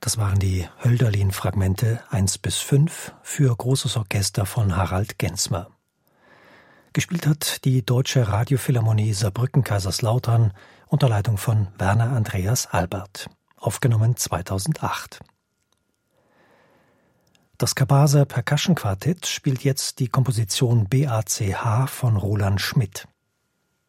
Das waren die Hölderlin-Fragmente 1-5 für großes Orchester von Harald Gensmer. Gespielt hat die Deutsche Radiophilharmonie Saarbrücken-Kaiserslautern unter Leitung von Werner Andreas Albert, aufgenommen 2008. Das Kabasa Percussion Quartett spielt jetzt die Komposition BACH von Roland Schmidt.